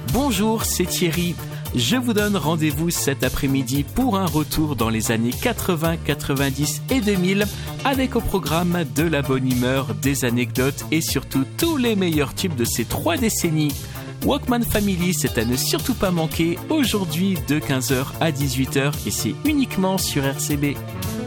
Bonjour, c'est Thierry. Je vous donne rendez-vous cet après-midi pour un retour dans les années 80, 90 et 2000 avec au programme de la bonne humeur, des anecdotes et surtout tous les meilleurs tubes de ces 3 décennies. Walkman Family, c'est à ne surtout pas manquer aujourd'hui de 15h à 18h et c'est uniquement sur RCB.